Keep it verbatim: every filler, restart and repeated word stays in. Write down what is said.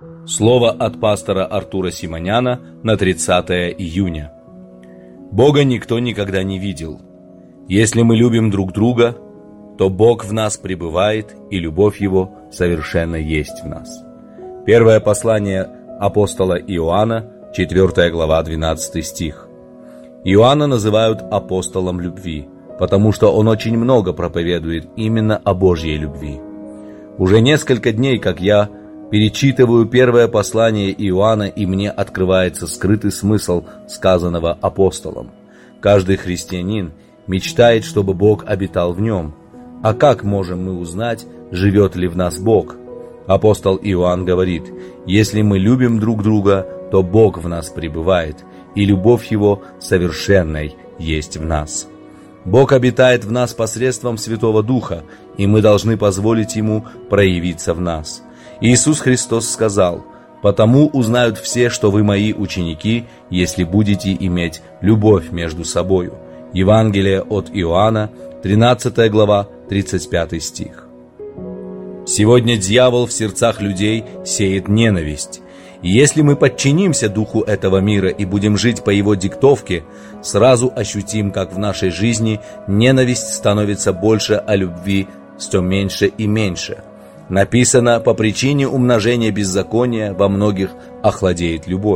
Слово от пастора Артура Симоняна на тридцатое июня. Бога никто никогда не видел. Если мы любим друг друга, то Бог в нас пребывает, и любовь Его совершенно есть в нас. Первое послание апостола Иоанна, четвёртая глава, двенадцатый стих. Иоанна называют апостолом любви, потому что он очень много проповедует именно о Божьей любви. Уже несколько дней, как я перечитываю первое послание Иоанна, и мне открывается скрытый смысл сказанного апостолом. Каждый христианин мечтает, чтобы Бог обитал в нем. А как можем мы узнать, живет ли в нас Бог? Апостол Иоанн говорит: «Если мы любим друг друга, то Бог в нас пребывает, и любовь Его совершенной есть в нас». Бог обитает в нас посредством Святого Духа, и мы должны позволить Ему проявиться в нас. Иисус Христос сказал: «Потому узнают все, что вы мои ученики, если будете иметь любовь между собою». Евангелие от Иоанна, тринадцатая глава, тридцать пятый стих. Сегодня дьявол в сердцах людей сеет ненависть. И если мы подчинимся духу этого мира и будем жить по его диктовке, сразу ощутим, как в нашей жизни ненависть становится больше, а любви все меньше и меньше. Написано: по причине умножения беззакония во многих охладеет любовь.